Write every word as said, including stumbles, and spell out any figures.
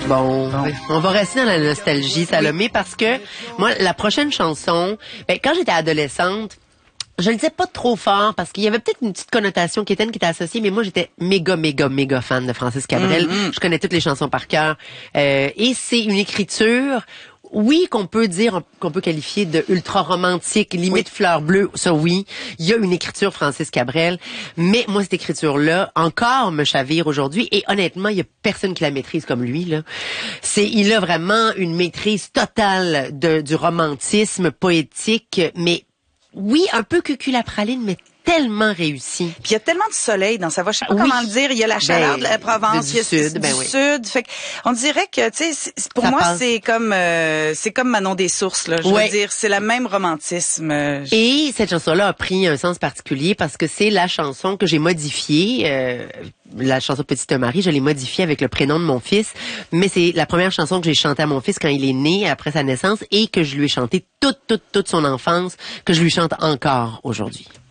Bon, bon, on va rester dans la nostalgie, Salomé, parce que moi, la prochaine chanson, ben, quand j'étais adolescente, je le disais pas trop fort parce qu'il y avait peut-être une petite connotation qui était, qui était associée, mais moi j'étais méga, méga, méga fan de Francis Cabrel. Mm-hmm. Je connais toutes les chansons par cœur. Euh, et c'est une écriture, oui, qu'on peut dire, qu'on peut qualifier de ultra romantique, limite oui. fleur bleue, ça oui. Il y a une écriture Francis Cabrel, mais moi cette écriture-là encore me chavire aujourd'hui et honnêtement, il y a personne qui la maîtrise comme lui là. C'est, il a vraiment une maîtrise totale de, du romantisme poétique, mais oui, un peu cucul à praline, mais tellement réussi. Puis il y a tellement de soleil dans sa voix, je sais pas oui. comment le dire, il y a la chaleur ben, de la Provence, du il y a sud, du ben oui. sud, fait on dirait que tu sais pour ça moi passe. c'est comme euh, c'est comme Manon des Sources là, je ouais. veux dire, c'est le même romantisme. Euh, je... Et cette chanson-là a pris un sens particulier parce que c'est la chanson que j'ai modifiée euh, la chanson Petite Marie, je l'ai modifiée avec le prénom de mon fils, mais c'est la première chanson que j'ai chantée à mon fils quand il est né, après sa naissance, et que je lui ai chantée toute, toute, toute son enfance, que je lui chante encore aujourd'hui.